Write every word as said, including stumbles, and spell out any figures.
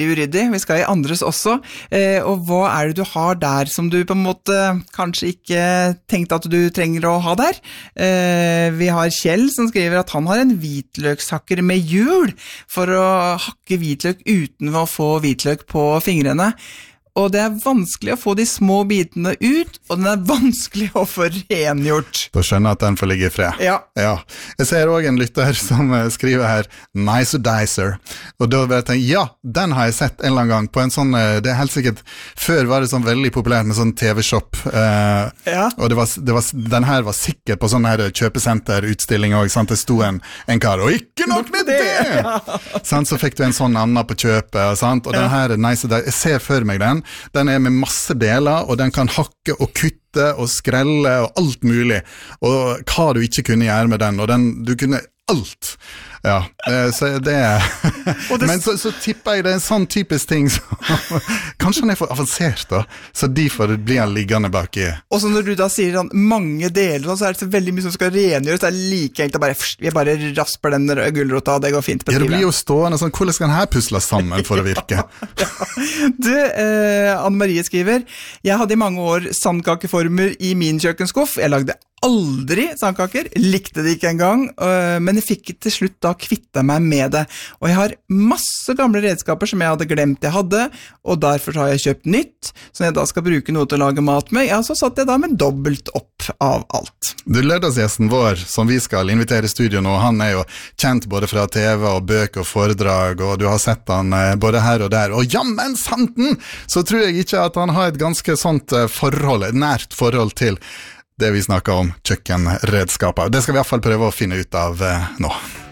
uryddig, vi skal i andres også, eh, og hva er det du har der som du på en måte kanskje ikke tenkte at du trenger å ha der? Eh, vi har Kjell som skriver at han har en hvitløkshakker med hjul for å hakke hvitløk uten å få hvitløk på fingrene. Og det er vanskelig å få de små bitene ut, og den er vanskelig å få rengjort. Da skjønner jeg at den får ligge i fred. Ja. Ja. Jeg ser også en lytter som skriver her, Nice Dicer. Og da vil jeg tenke, ja, den har jeg sett en eller annen gang på en sånn, det er helt sikkert, før var det sånn veldig populært med sånn T V-shop. Eh, ja. Og det var, det var, den her var sikkert på sånn her kjøpesenterutstilling også, sant? Det sto en, en kar, og ikke nok med det! Ja. Sant? Så fikk du en sånn annen på kjøpet, sant? Og den her Nice Dicer, jeg ser for meg den, den er med masse deler, og den kan hakke og kutte og skrelle og alt mulig, og hva du ikke kunne gjøre med den, og den, du kunne alt. Ja, så det er det... Men så, så tipper jeg det er en sånn typisk ting som kanskje han er for avansert da, så derfor blir han liggende bak i. Og så når du da sier sånn, mange deler, så er det så veldig mye som skal rengjøres, så er det like enkelt å bare, vi bare rasper den gulrota, det går fint på ja, det blir jo stående sånn, hvordan skal den her pusles sammen for å virke? Ja. Du, eh, Anne-Marie skriver, jeg hadde i mange år sandkakeformer i min kjøkkenskuff, jeg lagde aldri sandkaker, likte det ikke engang, men jeg fikk til slutt da kvitte meg med det. Og jeg har masse gamle redskaper som jeg hadde glemt jeg hadde, og derfor har jeg kjøpt nytt, så når jeg da skal bruke noe til å lage mat med, ja, så satt jeg da med dobbelt opp av alt. Du, lørdagsgjesten vår, som vi skal invitere i studio nå, han er jo kjent både fra T V og bøker og foredrag, og du har sett han både her og der, og jammen santen, så tror jeg ikke at han har et ganske sånt forhold, et nært forhold til det vi snakker om, kjøkkenredskaper. Det skal vi i hvert fall prøve å finne ut av eh, nå.